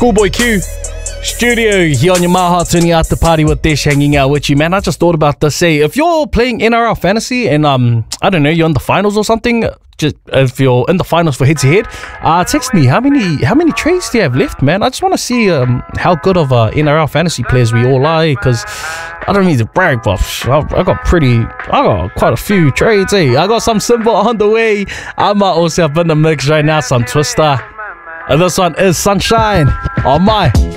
Schoolboy Q studio here on your My Heart Turning Out the Party with Dish, hanging out with you, man. I just thought about this. Say, if you're playing NRL fantasy and I don't know, you're in the finals or something, just if you're in the finals for head to head, text me how many trades do you have left, man. I just want to see how good of NRL fantasy players we all are, because I don't mean to brag, but I got quite a few trades. I got some Simple on the way. I might also have in the mix right now, some Twister. And this one is Sunshine on my